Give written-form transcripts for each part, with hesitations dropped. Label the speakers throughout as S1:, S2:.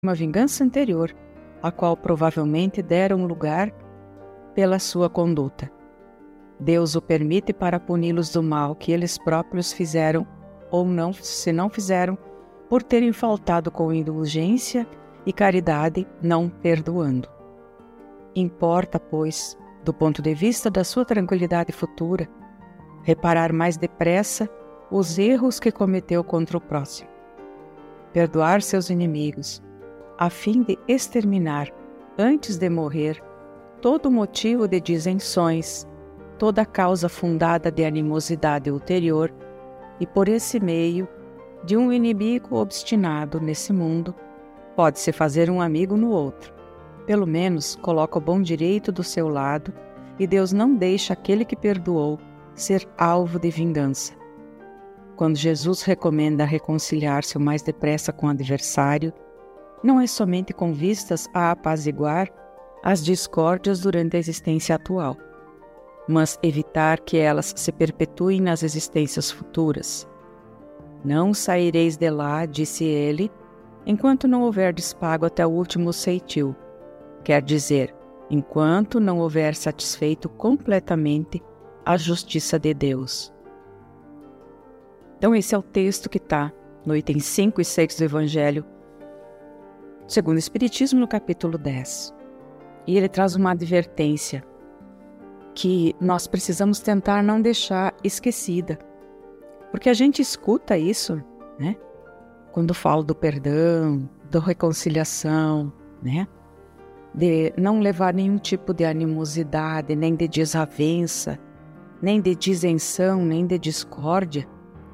S1: uma vingança anterior, a qual provavelmente deram lugar pela sua conduta. Deus o permite para puni-los do mal que eles próprios fizeram ou não, se não fizeram, por terem faltado com indulgência e caridade, não perdoando. Importa, pois, do ponto de vista da sua tranquilidade futura, reparar mais depressa os erros que cometeu contra o próximo, perdoar seus inimigos, a fim de exterminar, antes de morrer, todo motivo de disenções, toda causa fundada de animosidade ulterior, e por esse meio, de um inimigo obstinado nesse mundo, pode-se fazer um amigo no outro. Pelo menos coloca o bom direito do seu lado, e Deus não deixa aquele que perdoou ser alvo de vingança. Quando Jesus recomenda reconciliar-se o mais depressa com o adversário, não é somente com vistas a apaziguar as discórdias durante a existência atual, mas evitar que elas se perpetuem nas existências futuras. Não saireis de lá, disse ele, enquanto não houverdes pago até o último ceitil, quer dizer, enquanto não houver satisfeito completamente a justiça de Deus. Então esse é o texto que está no item 5 e 6 do Evangelho, segundo o Espiritismo, no capítulo 10. E ele traz uma advertência que nós precisamos tentar não deixar esquecida. Porque a gente escuta isso, né? Quando falo do perdão, da reconciliação, né? De não levar nenhum tipo de animosidade, nem de desavença, nem de disenção, nem de discórdia.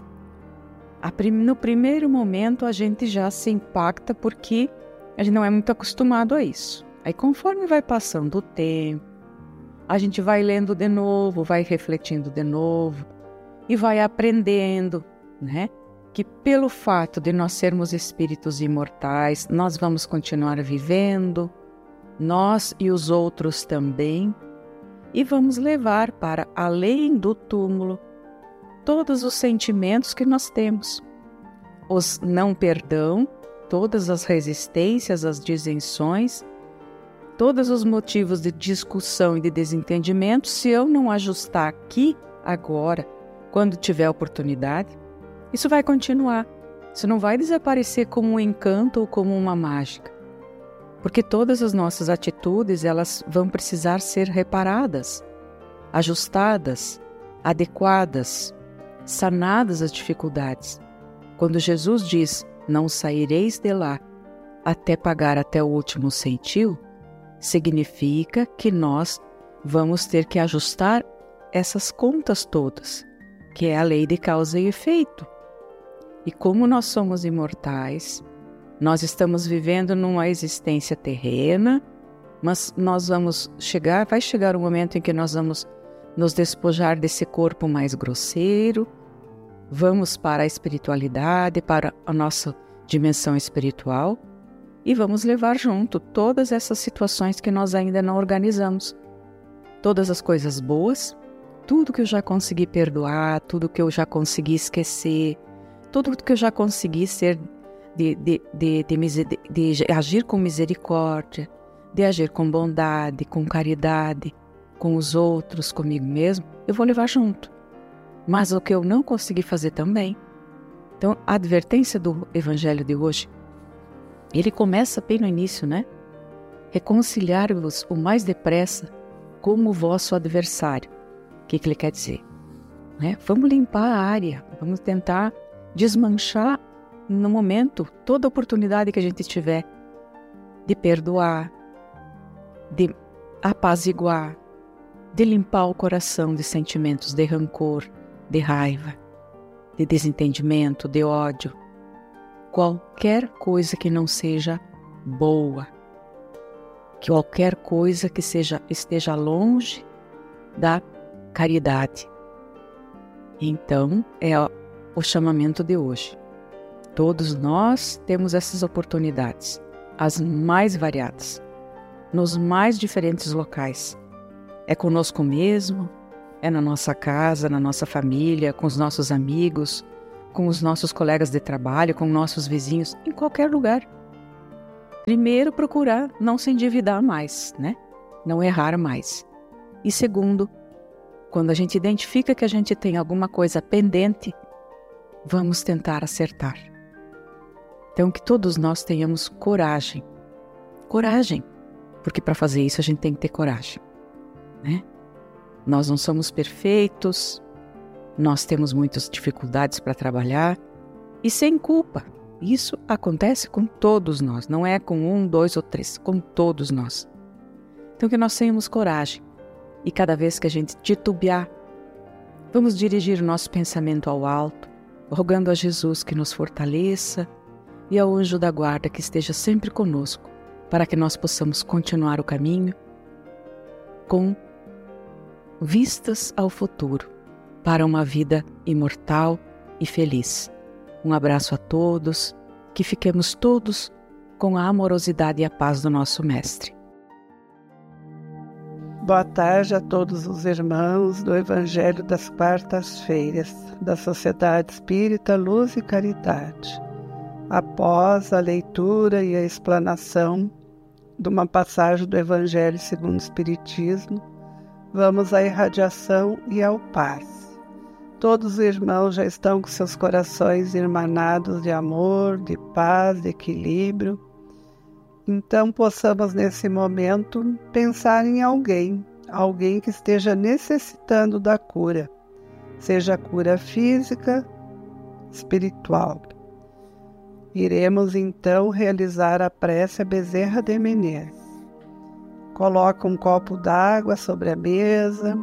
S1: No primeiro momento a gente já se impacta porque a gente não é muito acostumado a isso. Aí conforme vai passando o tempo, a gente vai lendo de novo, vai refletindo de novo e vai aprendendo, né? Que pelo fato de nós sermos espíritos imortais, nós vamos continuar vivendo, nós e os outros também, e vamos levar para além do túmulo todos os sentimentos que nós temos. Os não perdão, todas as resistências, as disenções, todos os motivos de discussão e de desentendimento, se eu não ajustar aqui, agora, quando tiver oportunidade, isso vai continuar. Isso não vai desaparecer como um encanto ou como uma mágica. Porque todas as nossas atitudes, elas vão precisar ser reparadas, ajustadas, adequadas, sanadas as dificuldades. Quando Jesus diz, não saireis de lá até pagar até o último ceitil, significa que nós vamos ter que ajustar essas contas todas, que é a lei de causa e efeito. E como nós somos imortais, nós estamos vivendo numa existência terrena, mas vai chegar um momento em que nós vamos nos despojar desse corpo mais grosseiro, vamos para a espiritualidade, para a nossa dimensão espiritual, e vamos levar junto todas essas situações que nós ainda não organizamos. Todas as coisas boas, tudo que eu já consegui perdoar, tudo que eu já consegui esquecer, tudo que eu já consegui ser de agir com misericórdia, de agir com bondade, com caridade, com os outros, comigo mesmo, eu vou levar junto. Mas o que eu não consegui fazer também. Então, a advertência do Evangelho de hoje, ele começa bem no início, né? Reconciliar-vos o mais depressa como o vosso adversário. O que ele quer dizer? Né? Vamos limpar a área, vamos tentar desmanchar no momento toda oportunidade que a gente tiver de perdoar, de apaziguar, de limpar o coração de sentimentos de rancor, de raiva, de desentendimento, de ódio. Qualquer coisa que não seja boa, qualquer coisa que esteja longe da caridade. Então, é o chamamento de hoje. Todos nós temos essas oportunidades, as mais variadas, nos mais diferentes locais. É conosco mesmo, é na nossa casa, na nossa família, com os nossos amigos, com os nossos colegas de trabalho, com nossos vizinhos, em qualquer lugar. Primeiro, procurar não se endividar mais, né? Não errar mais. E segundo, quando a gente identifica que a gente tem alguma coisa pendente, vamos tentar acertar. Então, que todos nós tenhamos coragem. Coragem, porque para fazer isso a gente tem que ter coragem, né? Nós não somos perfeitos, nós temos muitas dificuldades para trabalhar e sem culpa. Isso acontece com todos nós, não é com 1, 2 ou 3, com todos nós. Então, que nós tenhamos coragem e cada vez que a gente titubear, vamos dirigir o nosso pensamento ao alto, rogando a Jesus que nos fortaleça e ao anjo da guarda que esteja sempre conosco, para que nós possamos continuar o caminho com vistas ao futuro, para uma vida imortal e feliz. Um abraço a todos, que fiquemos todos com a amorosidade e a paz do nosso Mestre.
S2: Boa tarde a todos os irmãos do Evangelho das Quartas-feiras, da Sociedade Espírita Luz e Caridade. Após a leitura e a explanação de uma passagem do Evangelho segundo o Espiritismo, vamos à irradiação e ao passe. Todos os irmãos já estão com seus corações irmanados de amor, de paz, de equilíbrio. Então possamos nesse momento pensar em alguém que esteja necessitando da cura, seja cura física, espiritual. Iremos então realizar a prece a Bezerra de Menezes. Coloque um copo d'água sobre a mesa,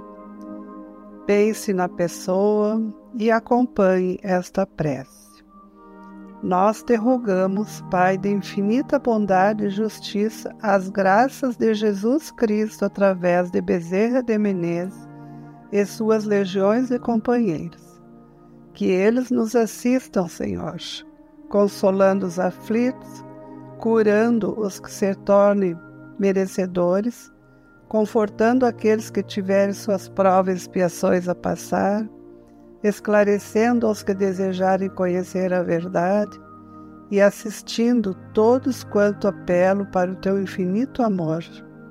S2: pense na pessoa e acompanhe esta prece. Nós te rogamos, Pai de infinita bondade e justiça, as graças de Jesus Cristo através de Bezerra de Menezes e suas legiões de companheiros. Que eles nos assistam, Senhor, consolando os aflitos, curando os que se tornem merecedores, confortando aqueles que tiverem suas provas e expiações a passar, esclarecendo aos que desejarem conhecer a verdade e assistindo todos quanto apelo para o teu infinito amor.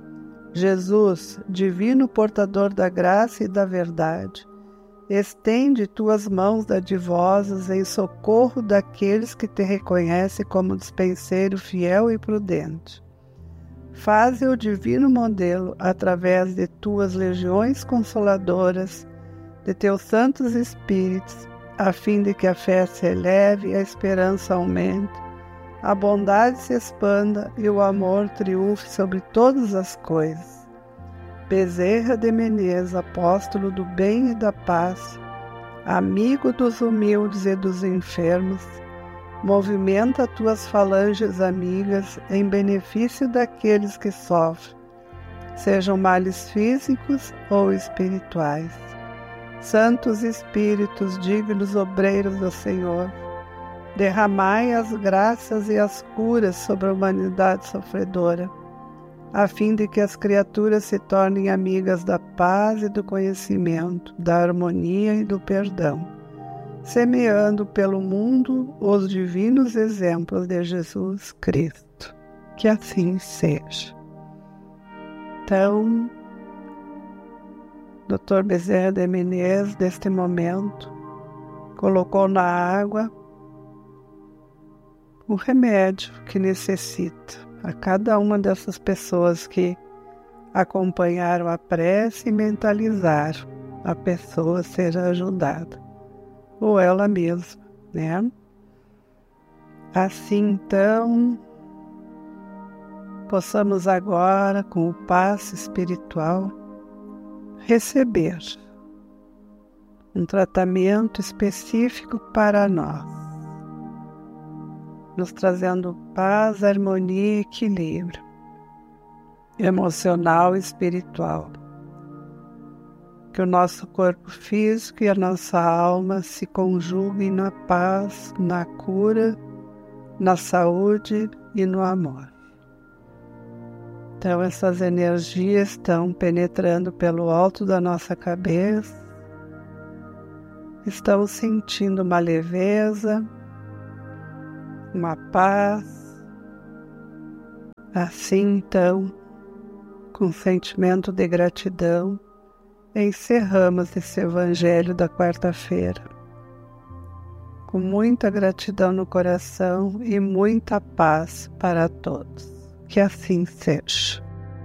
S2: Jesus, divino portador da graça e da verdade, estende tuas mãos dadivosas em socorro daqueles que te reconhecem como dispenseiro fiel e prudente. Faze o divino modelo através de tuas legiões consoladoras, de teus santos espíritos, a fim de que a fé se eleve, a esperança aumente, a bondade se expanda e o amor triunfe sobre todas as coisas. Bezerra de Menezes, apóstolo do bem e da paz, amigo dos humildes e dos enfermos, movimenta tuas falanges amigas em benefício daqueles que sofrem, sejam males físicos ou espirituais. Santos Espíritos, dignos obreiros do Senhor, derramai as graças e as curas sobre a humanidade sofredora, a fim de que as criaturas se tornem amigas da paz e do conhecimento, da harmonia e do perdão, semeando pelo mundo os divinos exemplos de Jesus Cristo. Que assim seja. Então, Dr. Bezerra de Menezes, neste momento, colocou na água o remédio que necessita a cada uma dessas pessoas que acompanharam a prece e mentalizaram a pessoa ser ajudada, ou ela mesma, né? Assim, então, possamos agora, com o passe espiritual, receber um tratamento específico para nós, nos trazendo paz, harmonia e equilíbrio emocional e espiritual. Que o nosso corpo físico e a nossa alma se conjuguem na paz, na cura, na saúde e no amor. Então essas energias estão penetrando pelo alto da nossa cabeça, estão sentindo uma leveza, uma paz, Assim, então, com sentimento de gratidão, encerramos esse Evangelho da quarta-feira. Com muita gratidão no coração e muita paz para todos. Que assim seja.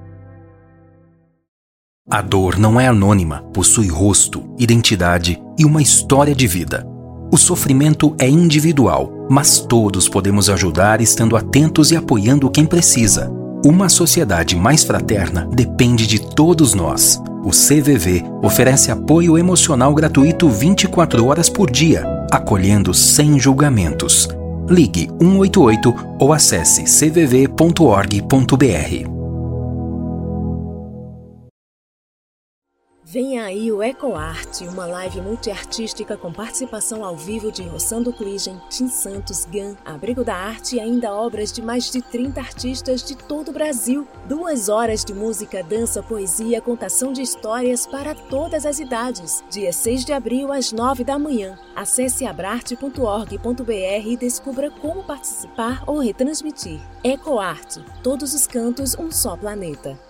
S3: A dor não é anônima, possui rosto, identidade e uma história de vida. O sofrimento é individual, mas todos podemos ajudar estando atentos e apoiando quem precisa. Uma sociedade mais fraterna depende de todos nós. O CVV oferece apoio emocional gratuito 24 horas por dia, acolhendo sem julgamentos. Ligue 188 ou acesse cvv.org.br.
S4: Vem aí o EcoArte, uma live multiartística com participação ao vivo de Rossando Kligen, Tim Santos, Gan, Abrigo da Arte e ainda obras de mais de 30 artistas de todo o Brasil. 2 horas de música, dança, poesia, contação de histórias para todas as idades. Dia 6 de abril, às 9 da manhã. Acesse abrarte.org.br e descubra como participar ou retransmitir. EcoArte, todos os cantos, um só planeta.